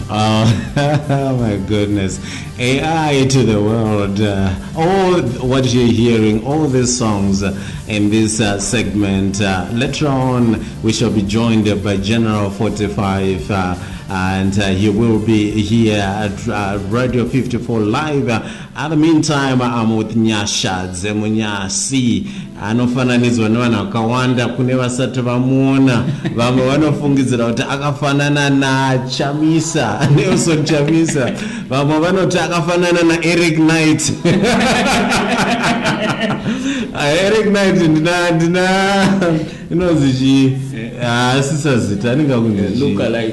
Oh, my goodness. AI to the world. All what you're hearing, all these songs in this segment. Later on, we shall be joined by General 45, and he will be here at Radio 54 Live. At the meantime, I'm with Nyasha Zemunyasi. Anofananizwa nwana kawanda kune vasati vamuona vamwe vanofungidzira kuti akafanana na Chamisa Nelson Chamisa, vamwe vanoti akafanana na Eric Knight. Eric Knight ndina inozichi asisazita ningakunzi look alike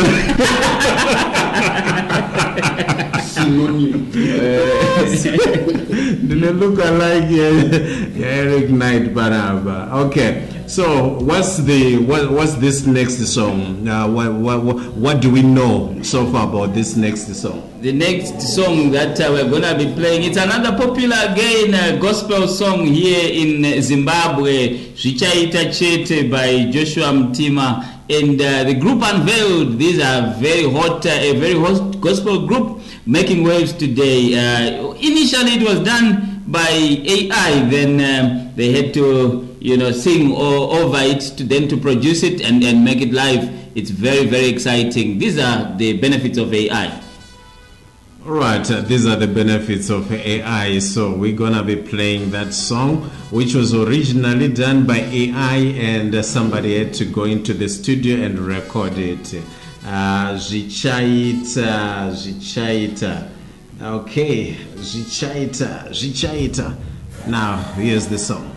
didn't look alike Eric Knight Baraba. Okay, so what's this next song? What do we know so far about this next song? The next song that we're gonna be playing, it's another popular again gospel song here in Zimbabwe, Zvichaita Chete by Joshua Mtima, and the group Unveiled. These are very hot gospel group making waves today. Initially it was done by AI, then they had to sing over it to produce it and make it live. It's very, very exciting. These are the benefits of AI. Right, these are the benefits of AI. So we're gonna be playing that song, which was originally done by AI, and somebody had to go into the studio and record it. Zvichaita. Okay, Zvichaita. Now here's the song.